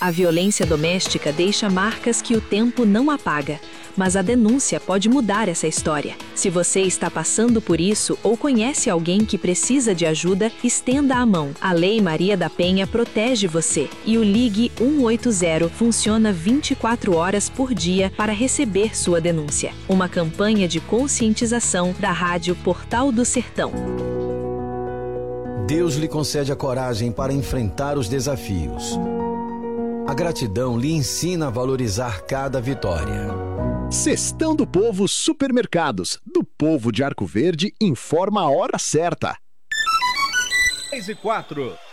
A violência doméstica deixa marcas que o tempo não apaga, mas a denúncia pode mudar essa história. Se você está passando por isso ou conhece alguém que precisa de ajuda, estenda a mão. A Lei Maria da Penha protege você e o Ligue 180 funciona 24 horas por dia para receber sua denúncia. Uma campanha de conscientização da Rádio Portal do Sertão. Deus lhe concede a coragem para enfrentar os desafios. A gratidão lhe ensina a valorizar cada vitória. Cestão do Povo Supermercados, do povo de Arco Verde, informa a hora certa. 6:04.